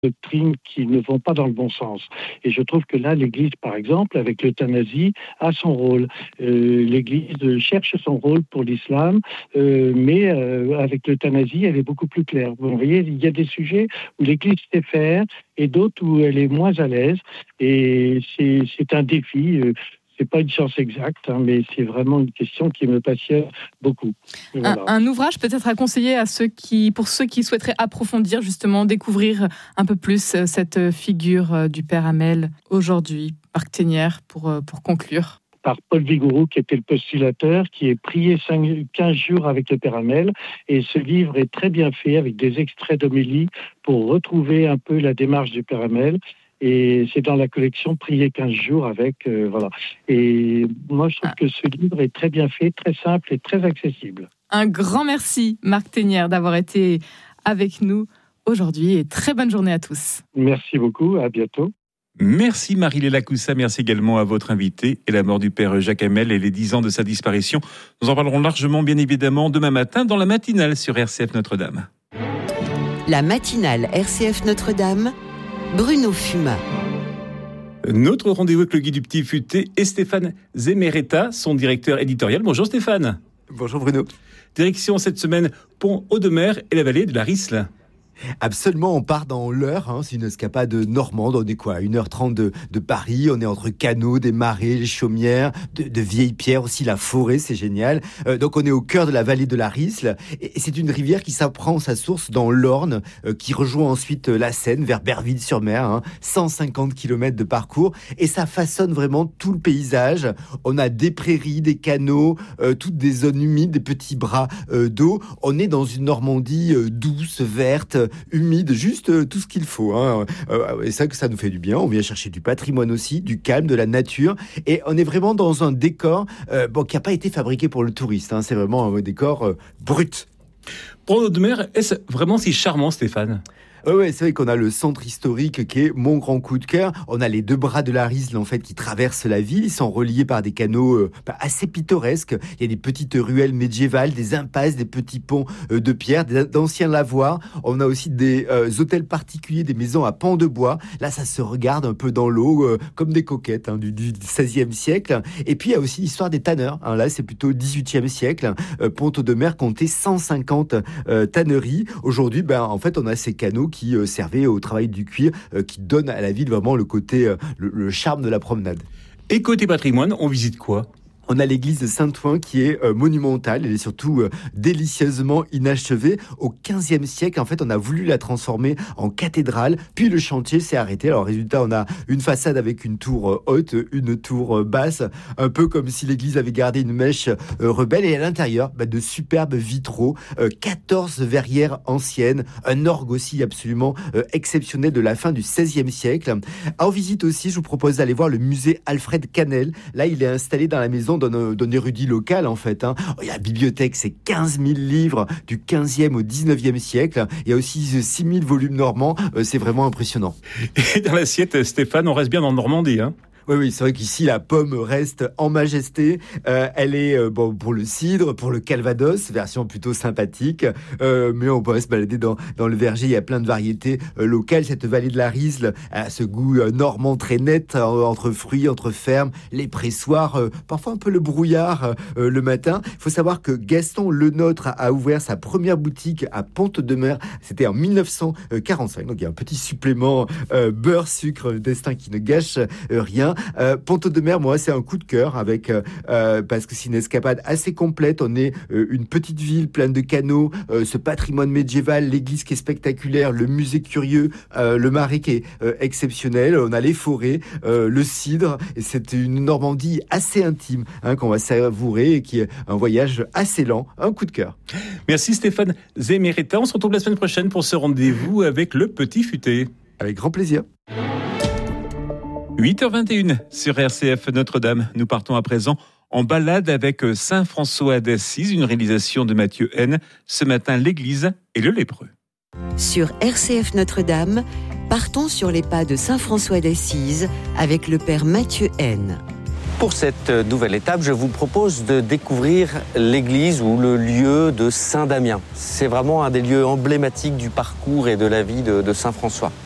doctrines qui ne vont pas dans le bon sens. Et je trouve que là, l'Église, par exemple, avec l'euthanasie, a son rôle. L'Église cherche son rôle pour l'islam, mais avec l'euthanasie, elle est beaucoup plus claire. Vous voyez, il y a des sujets où l'Église sait faire et d'autres où elle est moins à l'aise. Et c'est un défi. C'est pas une science exacte, mais c'est vraiment une question qui me passionne beaucoup. Voilà. Un ouvrage peut-être à conseiller pour ceux qui souhaiteraient approfondir, justement, découvrir un peu plus cette figure du Père Hamel aujourd'hui. Marc Ténière, pour conclure. Par Paul Vigouroux, qui était le postulateur, qui est prié 15 jours avec le Père Hamel. Et ce livre est très bien fait, avec des extraits d'homélie, pour retrouver un peu la démarche du Père Hamel. Et c'est dans la collection Prier 15 jours avec, voilà. Et moi, je trouve que ce livre est très bien fait, très simple et très accessible. Un grand merci, Marc Ténière, d'avoir été avec nous aujourd'hui et très bonne journée à tous. Merci beaucoup, à bientôt. Merci Marie-Léla Coussa, merci également à votre invité. Et la mort du père Jacques Hamel et les 10 ans de sa disparition, nous en parlerons largement, bien évidemment, demain matin dans la matinale sur RCF Notre-Dame. La matinale RCF Notre-Dame, Bruno Fumat. Notre rendez-vous avec le Guy du Petit Futé et Stéphane Zemeretta, son directeur éditorial. Bonjour Stéphane. Bonjour Bruno. Direction cette semaine Pont-Audemer et la vallée de la Risle. Absolument, on part dans l'Eure, c'est une escapade normande, on est quoi, à 1h30 de Paris, on est entre canaux, des marais, les chaumières, de vieilles pierres, aussi la forêt, c'est génial. Donc on est au cœur de la vallée de la Risle, et c'est une rivière qui prend sa source dans l'Orne, qui rejoint ensuite la Seine, vers Berville-sur-Mer, 150 km de parcours, et ça façonne vraiment tout le paysage. On a des prairies, des canaux, toutes des zones humides, des petits bras d'eau. On est dans une Normandie douce, verte, humide, juste tout ce qu'il faut. Et ça, que ça nous fait du bien. On vient chercher du patrimoine aussi, du calme, de la nature. Et on est vraiment dans un décor qui n'a pas été fabriqué pour le touriste. C'est vraiment un décor brut. Pont-Audemer, est-ce vraiment si charmant, Stéphane ? Ouais, c'est vrai qu'on a le centre historique qui est mon grand coup de cœur. On a les deux bras de la Risle en fait qui traversent la ville. Ils sont reliés par des canaux assez pittoresques. Il y a des petites ruelles médiévales, des impasses, des petits ponts de pierre, d'anciens lavoirs. On a aussi des hôtels particuliers, des maisons à pans de bois. Là, ça se regarde un peu dans l'eau comme des coquettes du XVIe siècle. Et puis il y a aussi l'histoire des tanneurs. Là, c'est plutôt XVIIIe siècle. Pont-Audemer comptait 150 tanneries. Aujourd'hui, en fait, on a ces canaux qui servait au travail du cuir, qui donne à la ville vraiment le côté, le charme de la promenade. Et côté patrimoine, on visite quoi ? On a l'église de Saint-Ouen qui est monumentale, elle est surtout délicieusement inachevée. Au XVe siècle, en fait, on a voulu la transformer en cathédrale, puis le chantier s'est arrêté. Alors, résultat, on a une façade avec une tour haute, une tour basse, un peu comme si l'église avait gardé une mèche rebelle. Et à l'intérieur, de superbes vitraux, 14 verrières anciennes, un orgue aussi absolument exceptionnel de la fin du XVIe siècle. En visite aussi, je vous propose d'aller voir le musée Alfred Canel. Là, il est installé dans la maison d'un érudit local en fait. Il y a la bibliothèque, c'est 15 000 livres du 15e au 19e siècle. Il y a aussi 6 000 volumes normands. C'est vraiment impressionnant. Et dans l'assiette, Stéphane, on reste bien en Normandie, Oui, c'est vrai qu'ici, la pomme reste en majesté. Elle est pour le cidre, pour le calvados, version plutôt sympathique. Mais on peut se balader dans le verger. Il y a plein de variétés locales. Cette vallée de la Risle a ce goût normand très net, entre fruits, entre fermes, les pressoirs, parfois un peu le brouillard le matin. Il faut savoir que Gaston Lenôtre a ouvert sa première boutique à Pont-Audemer. C'était en 1945. Donc, il y a un petit supplément beurre, sucre, destin qui ne gâche rien. Pont-Audemer, moi, c'est un coup de cœur parce que c'est une escapade assez complète. On est une petite ville pleine de canaux, ce patrimoine médiéval, l'église qui est spectaculaire, le musée curieux, le marais qui est exceptionnel. On a les forêts, le cidre. Et c'est une Normandie assez intime qu'on va savourer et qui est un voyage assez lent. Un coup de cœur. Merci Stéphane Zemeretta. On se retrouve la semaine prochaine pour ce rendez-vous avec le Petit Futé. Avec grand plaisir. 8h21 sur RCF Notre-Dame. Nous partons à présent en balade avec Saint François d'Assise, une réalisation de Mathieu N. Ce matin, l'église et le lépreux. Sur RCF Notre-Dame, partons sur les pas de Saint François d'Assise avec le père Mathieu N. Pour cette nouvelle étape, je vous propose de découvrir l'église ou le lieu de Saint-Damien. C'est vraiment un des lieux emblématiques du parcours et de la vie de Saint François.